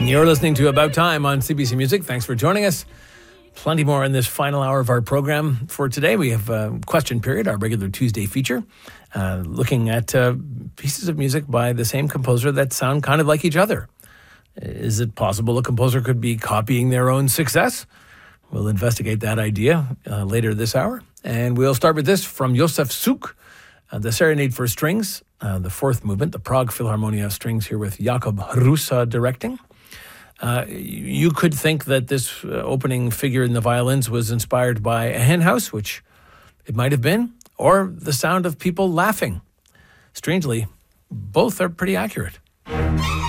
You're listening to About Time on CBC Music. Thanks for joining us. Plenty more in this final hour of our program. For today, we have Question Period, our regular Tuesday feature, looking at pieces of music by the same composer that sound kind of like each other. Is it possible a composer could be copying their own success? We'll investigate that idea later this hour. And we'll start with this from Józef Suk, the Serenade for Strings, the fourth movement, the Prague Philharmonia Strings, here with Jakub Hrusa directing. You could think that this opening figure in the violins was inspired by a hen house, which it might have been, or the sound of people laughing. Strangely, both are pretty accurate.